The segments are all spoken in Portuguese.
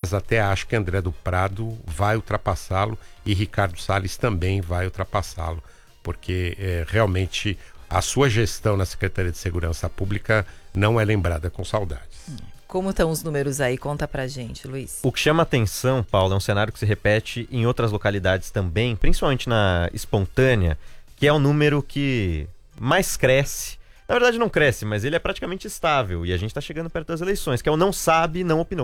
mas até acho que André do Prado vai ultrapassá-lo e Ricardo Salles também vai ultrapassá-lo, porque realmente a sua gestão na Secretaria de Segurança Pública não é lembrada com saudades. Como estão os números aí? Conta pra gente, Luiz. O que chama atenção, Paulo, é um cenário que se repete em outras localidades também, principalmente na espontânea, que é o número que mais cresce. Na verdade não cresce, mas ele é praticamente estável e a gente está chegando perto das eleições, que é o não sabe, não opinou.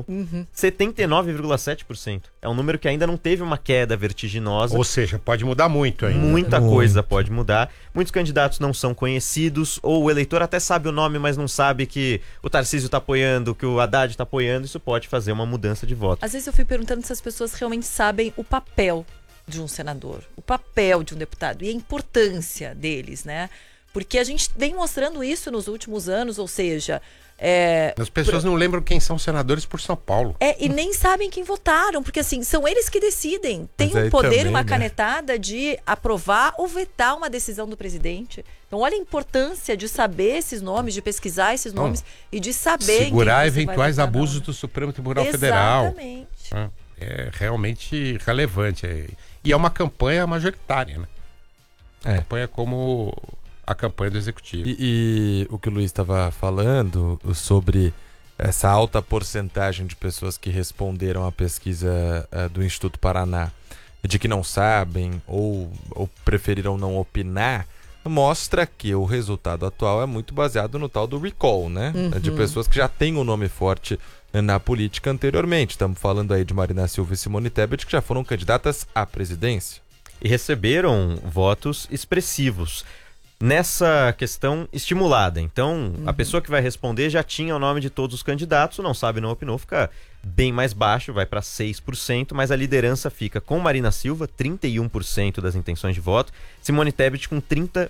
79,7%. É um número que ainda não teve uma queda vertiginosa. Ou seja, pode mudar muito ainda. Muita coisa pode mudar. Muitos candidatos não são conhecidos, ou o eleitor até sabe o nome, mas não sabe que o Tarcísio está apoiando, que o Haddad está apoiando. Isso pode fazer uma mudança de voto. Às vezes eu fico perguntando se as pessoas realmente sabem o papel de um senador, o papel de um deputado e a importância deles, né? Porque a gente vem mostrando isso nos últimos anos, ou seja... As pessoas não lembram quem são senadores por São Paulo. E nem sabem quem votaram, porque assim, são eles que decidem. Tem Mas um poder, também, uma né? canetada de aprovar ou vetar uma decisão do presidente. Então olha a importância de saber esses nomes, de pesquisar esses nomes e de saber... Segurar eventuais abusos do Supremo Tribunal Federal. Exatamente. É realmente relevante. E é uma campanha majoritária, né? Campanha como a campanha do Executivo. E o que o Luiz estava falando sobre essa alta porcentagem de pessoas que responderam à pesquisa do Instituto Paraná, de que não sabem ou preferiram não opinar, mostra que o resultado atual é muito baseado no tal do recall, né? De pessoas que já têm um nome forte na política anteriormente. Estamos falando aí de Marina Silva e Simone Tebet, que já foram candidatas à presidência. E receberam votos expressivos nessa questão estimulada. Então, a pessoa que vai responder já tinha o nome de todos os candidatos, não sabe, não opinou, fica bem mais baixo, vai para 6%, mas a liderança fica com Marina Silva, 31% das intenções de voto, Simone Tebet com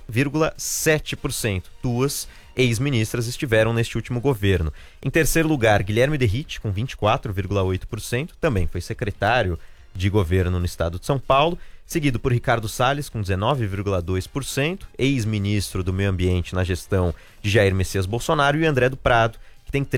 30,7%. Duas ex-ministras estiveram neste último governo. Em terceiro lugar, Guilherme Derrite, com 24,8%, também foi secretário de governo no estado de São Paulo, seguido por Ricardo Salles, com 19,2%, ex-ministro do Meio Ambiente na gestão de Jair Messias Bolsonaro, e André do Prado, que tem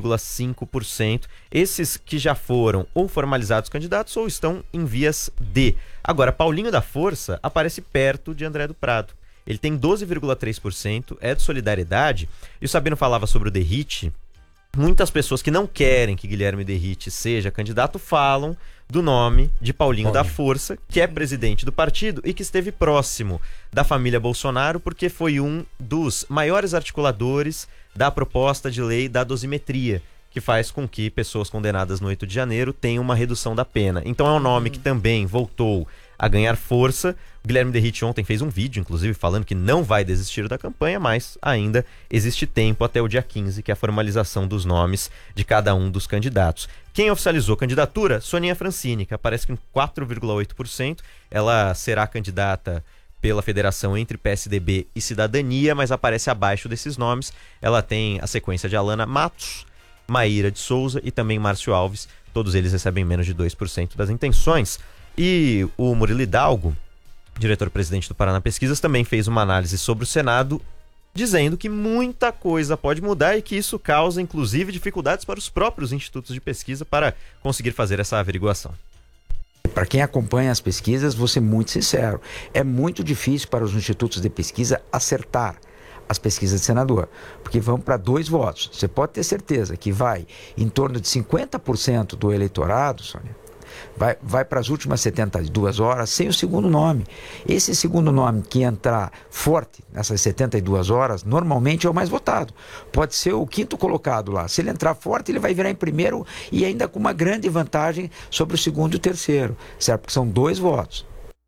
13,5%. Esses que já foram ou formalizados candidatos ou estão em vias de. Agora, Paulinho da Força aparece perto de André do Prado. Ele tem 12,3%, é de Solidariedade, e o Sabino falava sobre o Derrite. Muitas pessoas que não querem que Guilherme Derrite seja candidato falam do nome de Paulinho da Força, que é presidente do partido e que esteve próximo da família Bolsonaro porque foi um dos maiores articuladores da proposta de lei da dosimetria, que faz com que pessoas condenadas no 8 de janeiro tenham uma redução da pena. Então é um nome que também voltou a ganhar força. O Guilherme Derrite ontem fez um vídeo, inclusive, falando que não vai desistir da campanha, mas ainda existe tempo até o dia 15, que é a formalização dos nomes de cada um dos candidatos. Quem oficializou a candidatura? Soninha Francini, que aparece com 4,8%. Ela será candidata pela federação entre PSDB e Cidadania, mas aparece abaixo desses nomes. Ela tem a sequência de Alana Matos, Maíra de Souza e também Márcio Alves. Todos eles recebem menos de 2% das intenções. E o Murilo Hidalgo, diretor-presidente do Paraná Pesquisas, também fez uma análise sobre o Senado, dizendo que muita coisa pode mudar e que isso causa, inclusive, dificuldades para os próprios institutos de pesquisa para conseguir fazer essa averiguação. Para quem acompanha as pesquisas, vou ser muito sincero, é muito difícil para os institutos de pesquisa acertar as pesquisas de senador, porque vão para 2 votos. Você pode ter certeza que vai em torno de 50% do eleitorado, Sônia, vai para as últimas 72 horas sem o segundo nome. Esse segundo nome que entrar forte nessas 72 horas, normalmente é o mais votado. Pode ser o 5º colocado lá. Se ele entrar forte, ele vai virar em primeiro e ainda com uma grande vantagem sobre o segundo e o terceiro, certo? Porque são 2 votos.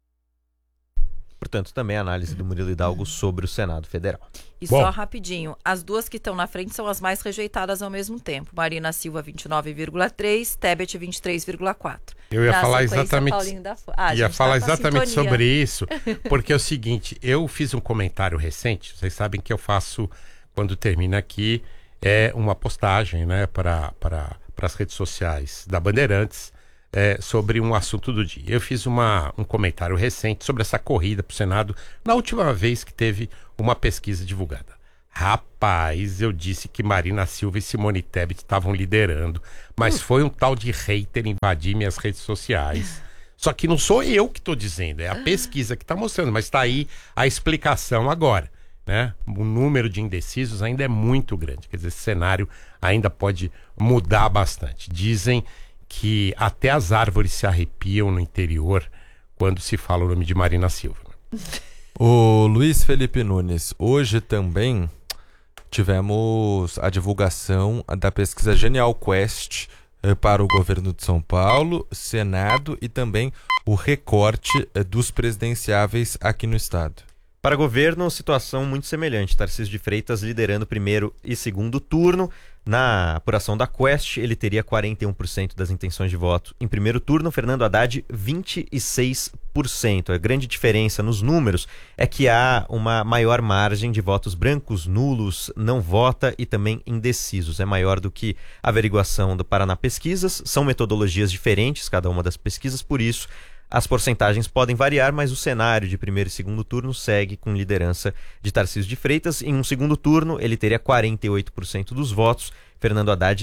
Portanto, também a análise do Murilo Hidalgo sobre o Senado Federal. E só rapidinho, as duas que estão na frente são as mais rejeitadas ao mesmo tempo. Marina Silva, 29,3%, Tebet, 23,4%. Eu ia Na falar sequência, exatamente, Paulinho da exatamente sintonia. sobre isso, porque é o seguinte, eu fiz um comentário recente, vocês sabem que eu faço, quando termina aqui, uma postagem, né, para as redes sociais da Bandeirantes, sobre um assunto do dia. Eu fiz um comentário recente sobre essa corrida para o Senado na última vez que teve uma pesquisa divulgada. Rapaz, eu disse que Marina Silva e Simone Tebet estavam liderando, mas foi um tal de hater invadir minhas redes sociais. Só que não sou eu que estou dizendo, é a pesquisa que está mostrando, mas está aí a explicação agora, né? O número de indecisos ainda é muito grande, quer dizer, esse cenário ainda pode mudar bastante. Dizem que até as árvores se arrepiam no interior quando se fala o nome de Marina Silva. O Luiz Felipe Nunes, hoje também tivemos a divulgação da pesquisa Genial Quest para o governo de São Paulo, Senado e também o recorte dos presidenciáveis aqui no estado. Para governo, situação muito semelhante. Tarcísio de Freitas liderando primeiro e segundo turno. Na apuração da Quest, ele teria 41% das intenções de voto. Em primeiro turno, Fernando Haddad, 26%. A grande diferença nos números é que há uma maior margem de votos brancos, nulos, não vota e também indecisos. É maior do que a averiguação do Paraná Pesquisas. São metodologias diferentes, cada uma das pesquisas, por isso as porcentagens podem variar, mas o cenário de primeiro e segundo turno segue com liderança de Tarcísio de Freitas. Em um segundo turno, ele teria 48% dos votos, Fernando Haddad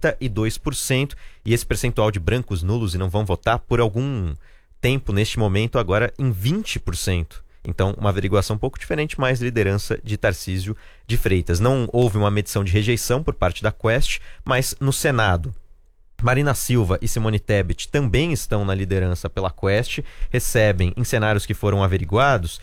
32%, e esse percentual de brancos, nulos e não vão votar por algum tempo, neste momento, agora em 20%. Então, uma averiguação um pouco diferente, mais liderança de Tarcísio de Freitas. Não houve uma medição de rejeição por parte da Quest, mas no Senado, Marina Silva e Simone Tebet também estão na liderança pela Quest, recebem, em cenários que foram averiguados,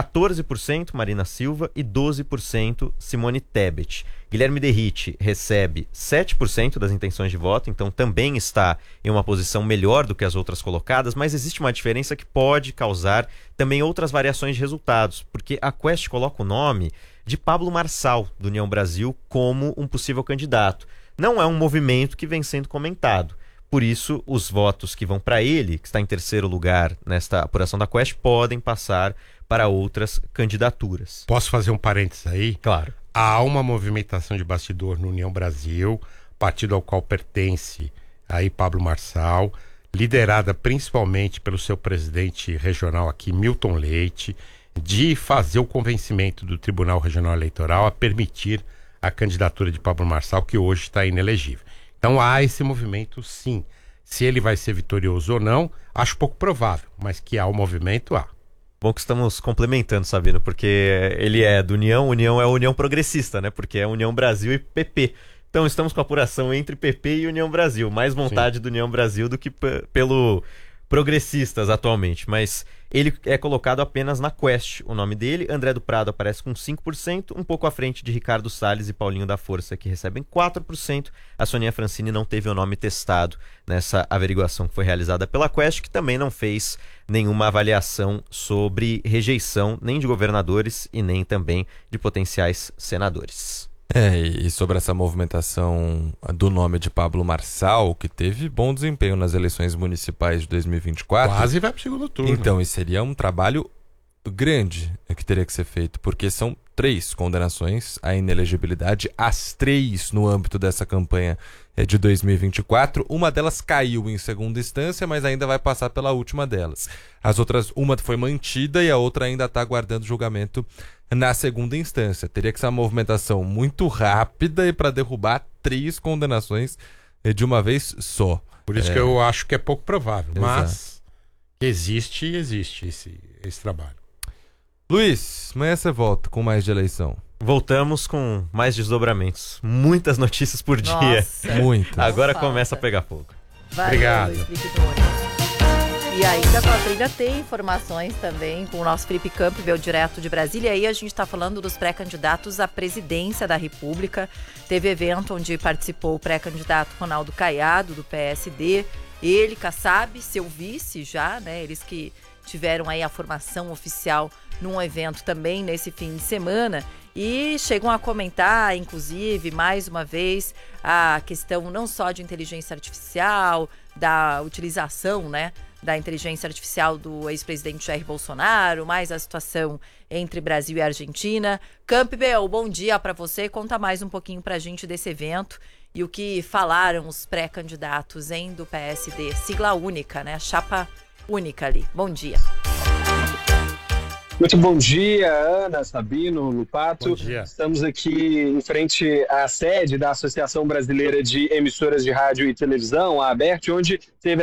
14% Marina Silva e 12% Simone Tebet. Guilherme Derrite recebe 7% das intenções de voto, então também está em uma posição melhor do que as outras colocadas, mas existe uma diferença que pode causar também outras variações de resultados, porque a Quest coloca o nome de Pablo Marçal, do União Brasil, como um possível candidato. Não é um movimento que vem sendo comentado. Por isso, os votos que vão para ele, que está em terceiro lugar nesta apuração da Quest, podem passar para outras candidaturas. Posso fazer um parênteses aí? Claro. Há uma movimentação de bastidor no União Brasil, partido ao qual pertence aí Pablo Marçal, liderada principalmente pelo seu presidente regional aqui, Milton Leite, de fazer o convencimento do Tribunal Regional Eleitoral a permitir a candidatura de Pablo Marçal, que hoje está inelegível. Então há esse movimento, sim. Se ele vai ser vitorioso ou não, acho pouco provável, mas que há o movimento, há. Bom que estamos complementando, Sabino, porque ele é do União é a União Progressista, né? Porque é União Brasil e PP. Então estamos com a apuração entre PP e União Brasil. Mais vontade do União Brasil do que pelo Progressistas atualmente, mas ele é colocado apenas na Quest, o nome dele. André do Prado aparece com 5%, um pouco à frente de Ricardo Salles e Paulinho da Força, que recebem 4%. A Soninha Francini não teve o nome testado nessa averiguação que foi realizada pela Quest, que também não fez nenhuma avaliação sobre rejeição nem de governadores e nem também de potenciais senadores. E sobre essa movimentação do nome de Pablo Marçal, que teve bom desempenho nas eleições municipais de 2024. Quase vai para o segundo turno. Então, isso seria um trabalho grande que teria que ser feito, porque são 3 condenações à inelegibilidade, as 3 no âmbito dessa campanha de 2024. Uma delas caiu em segunda instância, mas ainda vai passar pela última delas. As outras, uma foi mantida e a outra ainda está aguardando julgamento na segunda instância. Teria que ser uma movimentação muito rápida e para derrubar 3 condenações de uma vez só. Por isso que eu acho que é pouco provável, Exato. mas existe esse trabalho. Luiz, amanhã você volta com mais de eleição. Voltamos com mais desdobramentos. Muitas notícias por dia. Nossa. Muito. Agora falta. começa a pegar fogo. Valeu, Obrigado. Luiz Felipe Nunes. E ainda com a trilha tem informações também com o nosso Felipe Campbell, direto de Brasília. E aí a gente está falando dos pré-candidatos à presidência da República. Teve evento onde participou o pré-candidato Ronaldo Caiado, do PSD. Ele, Kassab, seu vice já, né? Eles que tiveram aí a formação oficial num evento também nesse fim de semana. E chegam a comentar, inclusive, mais uma vez, a questão não só de inteligência artificial, da utilização, né, da inteligência artificial do ex-presidente Jair Bolsonaro, mais a situação entre Brasil e Argentina. Campbell, bom dia para você. Conta mais um pouquinho pra gente desse evento e o que falaram os pré-candidatos do PSD. Sigla única, né? Chapa única ali. Bom dia. Muito bom dia, Ana, Sabino, Lupato. Bom dia. Estamos aqui em frente à sede da Associação Brasileira de Emissoras de Rádio e Televisão, a ABERT, onde teve